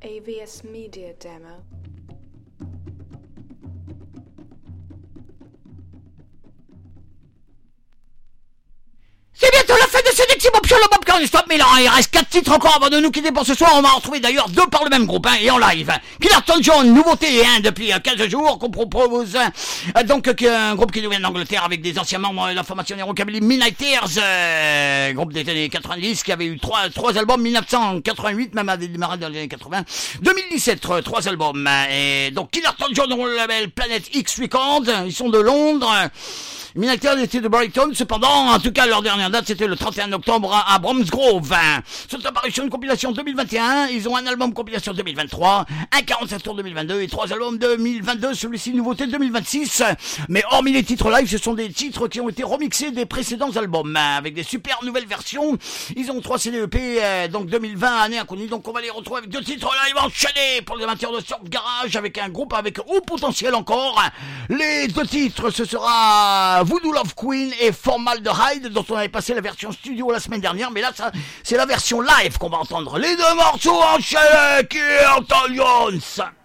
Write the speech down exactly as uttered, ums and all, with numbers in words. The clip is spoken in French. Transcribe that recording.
A V S Media Demo. C'est bientôt la fin de ce Dixie Bob Show, le Bob Corn Stop, mais là, il reste quatre titres encore avant de nous quitter pour ce soir. On va en retrouver d'ailleurs deux par le même groupe, hein, et en live. Killerton John, nouveauté, hein, depuis quinze jours, qu'on propose, euh, donc, euh, un groupe qui nous vient d'Angleterre avec des anciens membres de la formation Rockabilly Midnight Tears, euh, groupe des années quatre-vingt-dix, qui avait eu trois, trois albums, mille neuf cent quatre-vingt-huit, même à démarrer dans les années quatre-vingts, deux mille dix-sept, trois albums, et donc, Killerton John, on le label Planet X Records, ils sont de Londres. Midnight Tears était de Brighton, cependant, en tout cas, leur dernière date, c'était le trente et un octobre à, à Bromsgrove. C'est apparu sur une compilation deux mille vingt et un, ils ont un album compilation deux mille vingt-trois, un quarante-sept tours deux mille vingt-deux et trois albums deux mille vingt-deux, celui-ci nouveauté deux mille vingt-six. Mais hormis les titres live, ce sont des titres qui ont été remixés des précédents albums, avec des super nouvelles versions. Ils ont trois C D E P, euh, donc deux mille vingt, année inconnue, donc on va les retrouver avec deux titres live enchaînés pour les amateurs de surf garage, avec un groupe avec haut potentiel encore. Les deux titres, ce sera Voodoo Love Queen et Formaldehyde, dont on avait passé la version studio la semaine dernière, mais là, ça, c'est la version live qu'on va entendre. Les deux morceaux enchaînés, Killerton Jones.